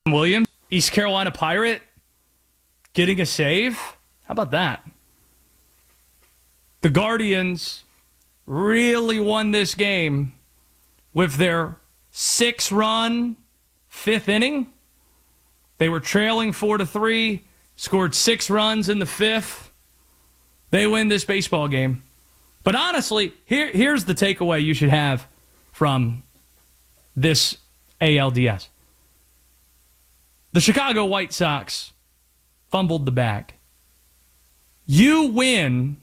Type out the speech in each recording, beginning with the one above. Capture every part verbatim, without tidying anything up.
Williams, East Carolina Pirate, getting a save. How about that? The Guardians really won this game with their six-run fifth inning. They were trailing four to three, scored six runs in the fifth. They win this baseball game. But honestly, here, here's the takeaway you should have from this A L D S. The Chicago White Sox fumbled the bag. You win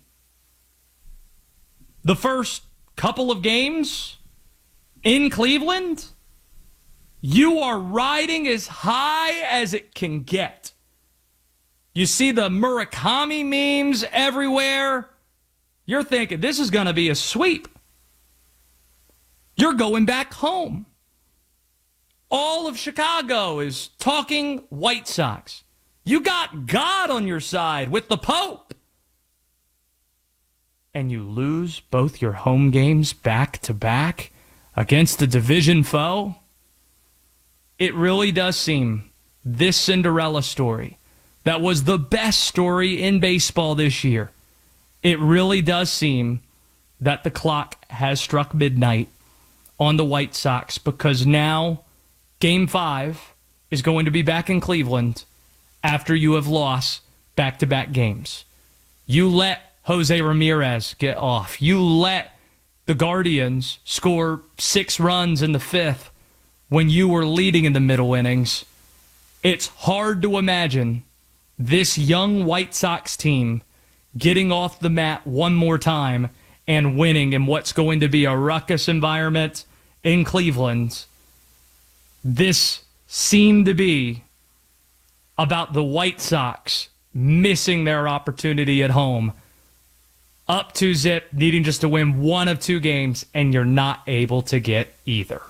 the first couple of games in Cleveland, you are riding as high as it can get. You see the Murakami memes everywhere. You're thinking, this is going to be a sweep. You're going back home. All of Chicago is talking White Sox. You got God on your side with the Pope. And you lose both your home games back to back against a division foe. It really does seem this Cinderella story that was the best story in baseball this year. It really does seem that the clock has struck midnight on the White Sox, because now Game five is going to be back in Cleveland after you have lost back-to-back games. You let Jose Ramirez get off. You let the Guardians score six runs in the fifth when you were leading in the middle innings. It's hard to imagine this young White Sox team getting off the mat one more time and winning in what's going to be a ruckus environment in Cleveland. This seemed to be about the White Sox missing their opportunity at home. Up two zip, needing just to win one of two games, and you're not able to get either.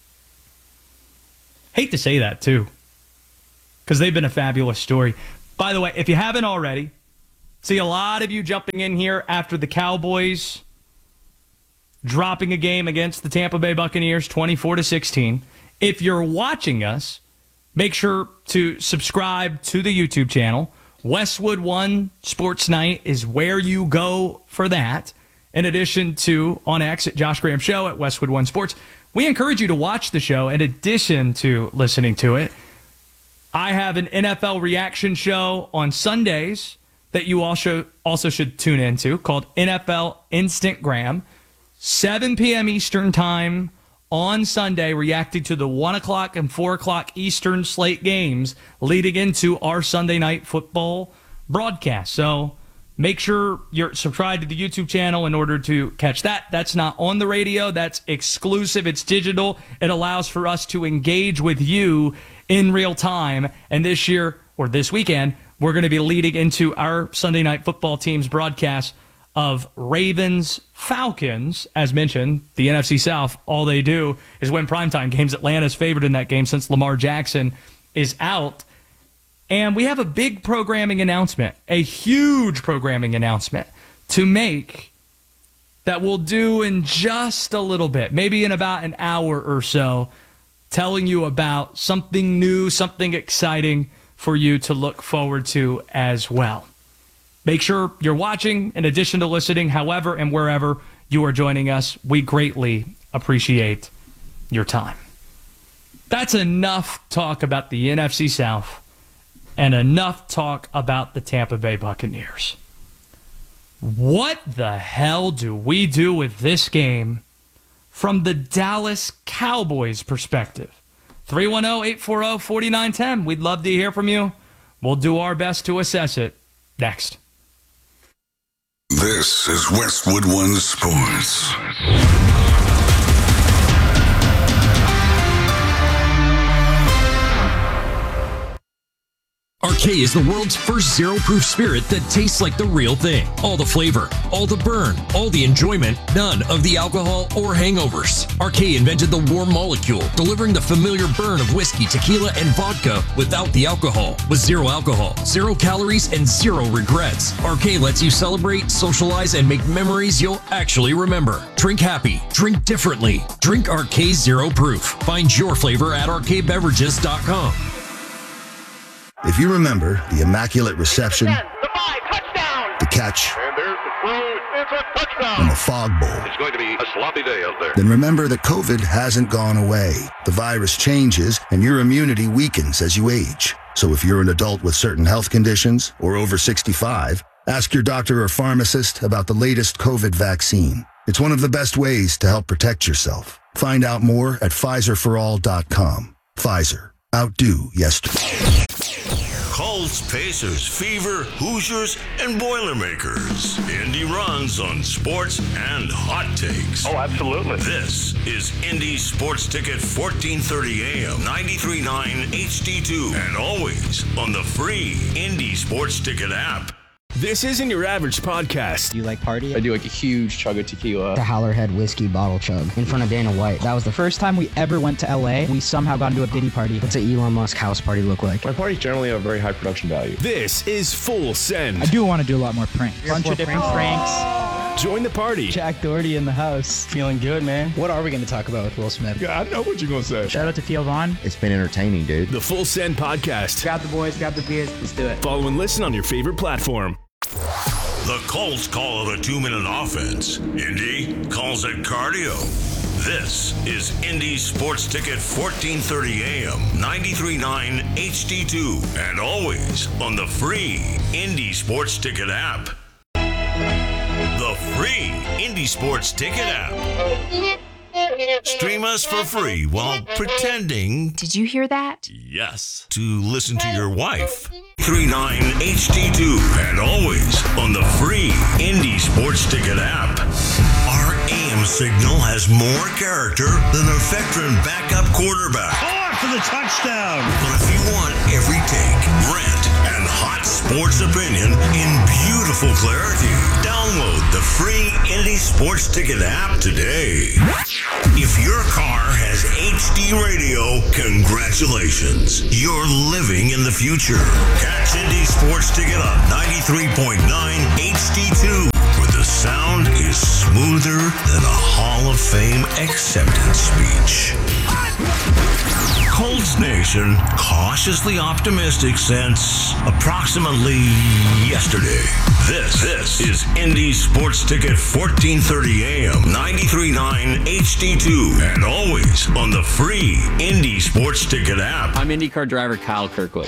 Hate to say that, too, because they've been a fabulous story. By the way, if you haven't already, see a lot of you jumping in here after the Cowboys dropping a game against the Tampa Bay Buccaneers twenty-four to sixteen. If you're watching us, make sure to subscribe to the YouTube channel. Westwood One Sports Night is where you go for that. In addition to on X at Josh Graham Show at Westwood One Sports. We encourage you to watch the show in addition to listening to it. I have an N F L reaction show on Sundays that you also, also should tune into called N F L Instant Graham. seven p.m. Eastern Time on Sunday, reacting to the one o'clock and four o'clock Eastern slate games leading into our Sunday night football broadcast. So make sure you're subscribed to the YouTube channel in order to catch that. That's not on the radio. That's exclusive. It's digital. It allows for us to engage with you in real time. And this year, or this weekend, we're going to be leading into our Sunday night football team's broadcast of Ravens Falcons. As mentioned, the N F C South, all they do is win primetime games. Atlanta's favored in that game since Lamar Jackson is out. And we have a big programming announcement, a huge programming announcement to make that we'll do in just a little bit, maybe in about an hour or so, telling you about something new, something exciting for you to look forward to as well. Make sure you're watching in addition to listening, however and wherever you are joining us. We greatly appreciate your time. That's enough talk about the N F C South and enough talk about the Tampa Bay Buccaneers. What the hell do we do with this game from the Dallas Cowboys perspective? three one zero, eight four zero, four nine one zero. We'd love to hear from you. We'll do our best to assess it next. This is Westwood One Sports. Arcade is the world's first zero-proof spirit that tastes like the real thing. All the flavor, all the burn, all the enjoyment, none of the alcohol or hangovers. Arcade invented the warm molecule, delivering the familiar burn of whiskey, tequila, and vodka without the alcohol. With zero alcohol, zero calories, and zero regrets. Arcade lets you celebrate, socialize, and make memories you'll actually remember. Drink happy. Drink differently. Drink Arcade Zero Proof. Find your flavor at arcade beverages dot com. If you remember the immaculate reception, ten, the five, touchdown. the catch, And there's the throw. It's a touchdown. and the fog bowl, It's going to be a sloppy day out there. then remember that COVID hasn't gone away. The virus changes, and your immunity weakens as you age. So if you're an adult with certain health conditions or over sixty-five, ask your doctor or pharmacist about the latest COVID vaccine. It's one of the best ways to help protect yourself. Find out more at Pfizer for all dot com. Pfizer. Outdo yesterday. Colts, Pacers, Fever, Hoosiers, and Boilermakers. Indy runs on sports and hot takes. Oh, absolutely. This is Indy Sports Ticket fourteen thirty A M, ninety-three point nine H D two, and always on the free Indy Sports Ticket app. This isn't your average podcast. Do you like party? I do like a huge chug of tequila. The Howlerhead whiskey bottle chug in front of Dana White. That was the First time we ever went to L A, we somehow got into a Diddy party. What's an Elon Musk house party look like? My parties generally have very high production value. This is Full Send. I do want to do a lot more pranks. Bunch of different pranks. Join the party. Jack Doherty in the house. Feeling good, man. What are we going to talk about with Will Smith? I know what you're going to say. Shout out to Theo Vaughn. It's been entertaining, dude. The Full Send podcast. Grab the boys, grab the beers, let's do it. Follow and listen on your favorite platform. The Colts call it a two-minute offense. Indy calls it cardio. This is Indy Sports Ticket fourteen thirty A M, ninety-three point nine H D two, and always on the free Indy Sports Ticket app. The free Indy Sports Ticket app. Stream us for free while pretending, Did you hear that? yes, to listen to your wife. three point nine H D two, and always on the free Indy Sports Ticket app. Our A M signal has more character than a veteran backup quarterback. For the touchdown. But if you want every take, rant, and hot sports opinion in beautiful clarity, download the free Indy Sports Ticket app today. If your car has H D radio, congratulations. You're living in the future. Catch Indy Sports Ticket on ninety-three point nine H D two, where the sound is smoother than a Hall of Fame acceptance speech. Colts Nation, cautiously optimistic since approximately yesterday. This, this is Indy Sports Ticket fourteen thirty A M, ninety-three point nine H D two, and always on the free Indy Sports Ticket app. I'm IndyCar driver Kyle Kirkwood.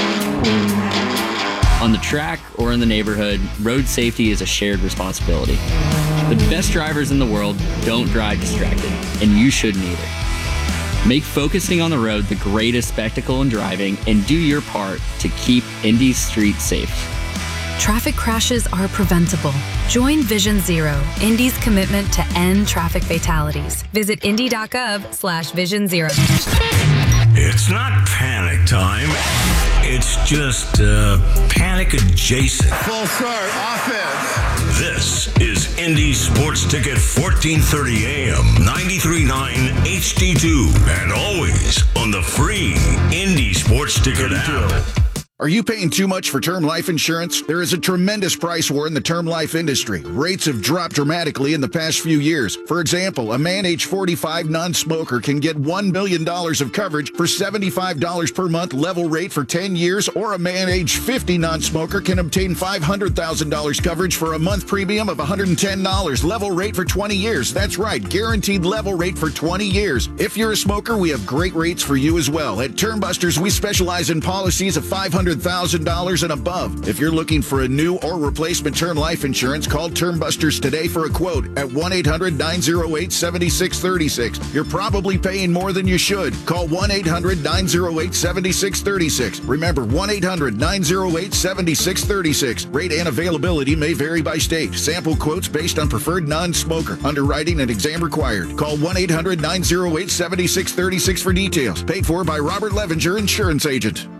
On the track or in the neighborhood, road safety is a shared responsibility. The best drivers in the world don't drive distracted, and you shouldn't either. Make focusing on the road the greatest spectacle in driving and do your part to keep Indy's streets safe. Traffic crashes are preventable. Join Vision Zero, Indy's commitment to end traffic fatalities. Visit indy.gov slash vision zero. It's not panic time. It's just uh, panic adjacent. Full start, offense. This is Indy Sports Ticket fourteen thirty A M, ninety-three point nine H D two, and always on the free Indy Sports Ticket app. Are you paying too much for term life insurance? There is a tremendous price war in the term life industry. Rates have dropped dramatically in the past few years. For example, a man age forty-five non-smoker can get one million dollars of coverage for seventy-five dollars per month level rate for ten years, or a man age fifty non-smoker can obtain five hundred thousand dollars coverage for a month premium of one hundred ten dollars level rate for twenty years. That's right, guaranteed level rate for twenty years. If you're a smoker, we have great rates for you as well. At Termbusters, we specialize in policies of five hundred thousand dollars and above. If you're looking for a new or replacement term life insurance, call Termbusters today for a quote at one eight hundred nine oh eight seven six three six. You're probably paying more than you should. Call one eight hundred nine oh eight seven six three six. Remember, one eight hundred nine oh eight seven six three six. Rate and availability may vary by state. Sample quotes based on preferred non-smoker. Underwriting and exam required. Call one eight hundred nine oh eight seven six three six for details. Paid for by Robert Levinger, insurance agent.